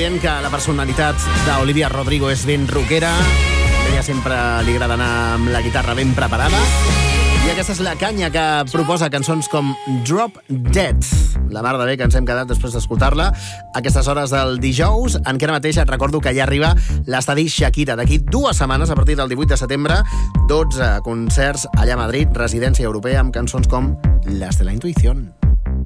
dient que la personalitat d'Olivia Rodrigo és ben rockera. A ella sempre li agrada anar amb la guitarra ben preparada. I aquesta és la canya que proposa cançons com Drop Dead. La mar de bé que ens hem quedat després d'escoltar-la a aquestes hores del dijous, en què ara mateix et recordo que ja arriba l'estadi Shakira. D'aquí 2 setmanes, a partir del 18 de setembre, 12 concerts allà a Madrid, residència europea, amb cançons com Las de la Intuición.